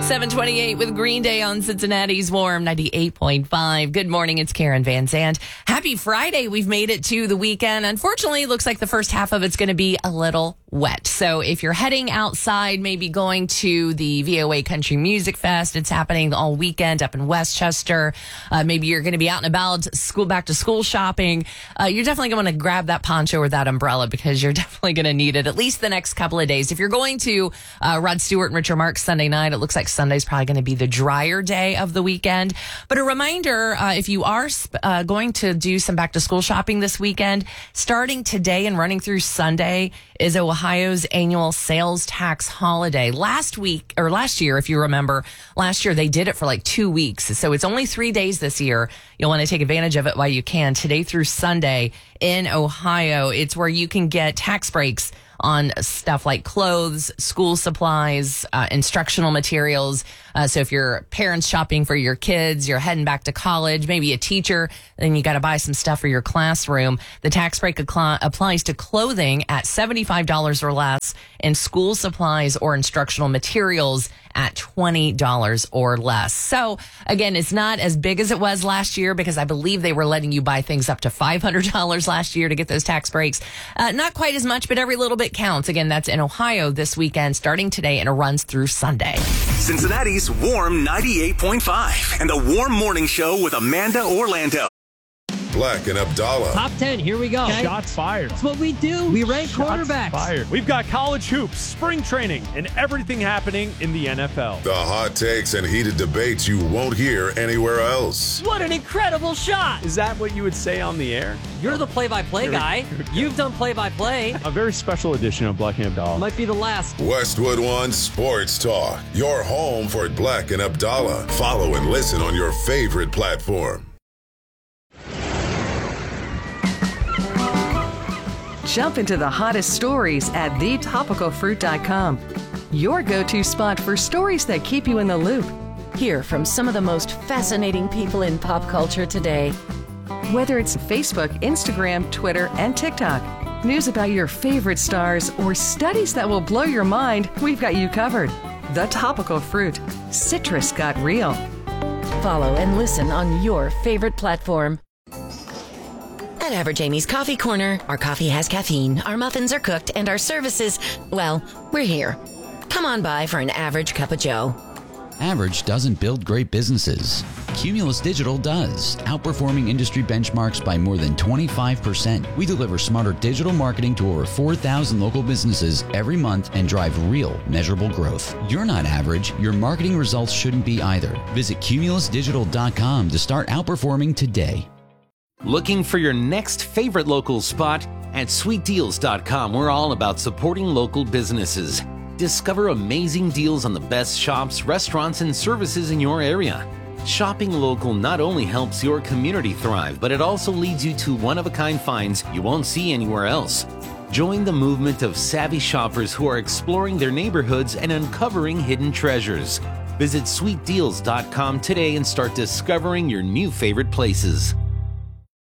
728 with Green Day on Cincinnati's Warm 98.5. Good morning. It's Karen Van Zandt. Happy Friday. We've made it to the weekend. Unfortunately, it looks like the first half of it's going to be a little wet. So if you're heading outside, maybe going to the VOA Country Music Fest, it's happening all weekend up in Westchester. Maybe you're going to be out and about, back to school shopping. You're definitely going to grab that poncho or that umbrella because you're definitely going to need it at least the next couple of days. If you're going to Rod Stewart and Richard Marx Sunday night, it looks like Sunday's probably going to be the drier day of the weekend. But a reminder, if you are going to do some back to school shopping this weekend, starting today and running through Sunday is Ohio's annual sales tax holiday. Last year, if you remember, last year they did it for like 2 weeks. So it's only 3 days this year. You'll want to take advantage of it while you can. Today through Sunday in Ohio, it's where you can get tax breaks on stuff like clothes, school supplies, instructional materials. So if your parents shopping for your kids, you're heading back to college, maybe a teacher, then you got to buy some stuff for your classroom. The tax break applies to clothing at $75 or less and school supplies or instructional materials at $20 or less. So again, it's not as big as it was last year because I believe they were letting you buy things up to $500 last year to get those tax breaks. Not quite as much, but every little bit counts. Again, that's in Ohio this weekend, starting today, and it runs through Sunday. Cincinnati's Warm 98.5 and the Warm Morning Show with Amanda Orlando. Black and Abdallah. Top 10, here we go. Okay. Shots fired. That's what we do. We rank quarterbacks. Fired. We've got college hoops, spring training, and everything happening in the NFL. The hot takes and heated debates you won't hear anywhere else. What an incredible shot. Is that what you would say on the air? You're the play-by-play guy. You've done play-by-play. A very special edition of Black and Abdallah. Might be the last. Westwood One Sports Talk. Your home for Black and Abdallah. Follow and listen on your favorite platform. Jump into the hottest stories at thetopicalfruit.com. Your go-to spot for stories that keep you in the loop. Hear from some of the most fascinating people in pop culture today. Whether it's Facebook, Instagram, Twitter, and TikTok, news about your favorite stars, or studies that will blow your mind, we've got you covered. The Topical Fruit. Citrus got real. Follow and listen on your favorite platform. At Average Amy's Coffee Corner, our coffee has caffeine, our muffins are cooked, and our services, well, we're here. Come on by for an average cup of joe. Average doesn't build great businesses. Cumulus Digital does, outperforming industry benchmarks by more than 25%. We deliver smarter digital marketing to over 4,000 local businesses every month and drive real, measurable growth. You're not average. Your marketing results shouldn't be either. Visit cumulusdigital.com to start outperforming today. Looking for your next favorite local spot? At sweetdeals.com, we're all about supporting local businesses. Discover amazing deals on the best shops, restaurants, and services in your area. Shopping local not only helps your community thrive, but it also leads you to one-of-a-kind finds you won't see anywhere else. Join the movement of savvy shoppers who are exploring their neighborhoods and uncovering hidden treasures. Visit sweetdeals.com today and start discovering your new favorite places.